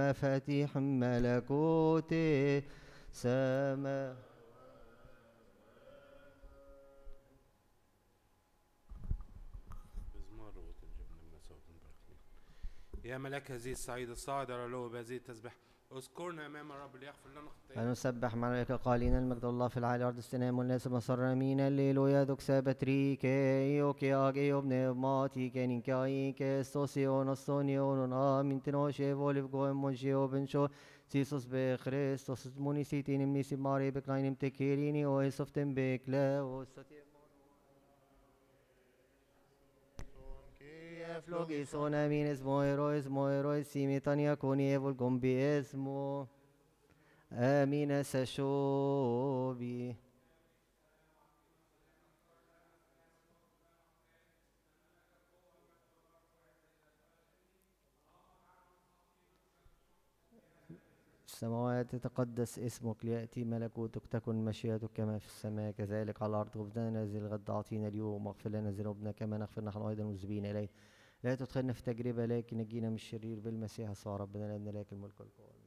مفاتيح ملكوت السماء. يا ملاك هذه الصعيد الصاعد على العلو بهذه التسبيح اذكرنا امام الرب ليغفر لنا خطايانا. فنسبح ملائكة قائلين المجد الله في العالي أرض السلام والناس مسرمين الليلويا دوكسابتري كي اوكي اجي ابن ماتي كانين كاي كستوسيون استونيون امين تنوشي فوليف جوين مونشيو بنشو سيسوس بخريستوس مونيسيتين ميسي ماري بكلاين تكيريني او اسفتن بكلا فلوغيسون امين اسمو ايرويس سيميتانيا كوني ايفول باسمو امين سشوبي. السماوات تتقدس اسمك ليأتي ملكوتك تكن مشيئتك كما في السماء كذلك على الأرض. خبزنا نازل الغد أعطينا اليوم واغفر لنا ذنوبنا كما نغفر نحن أيضا المذنبين إليه. لا تدخلنا في تجربة لكن نجينا من الشرير بالمسيح يسوع ربنا لأن لك الملك والقوة.